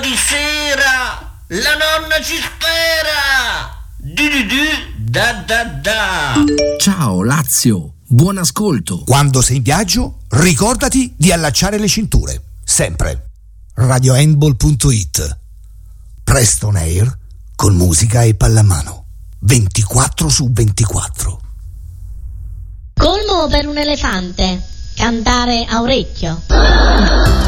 Domani sera la nonna ci spera. Da da da. Ciao Lazio, buon ascolto. Quando sei in viaggio, ricordati di allacciare le cinture, sempre. RadioHandball.it. Preston Air con musica e pallamano. 24/24. Colmo per un elefante. Cantare a orecchio.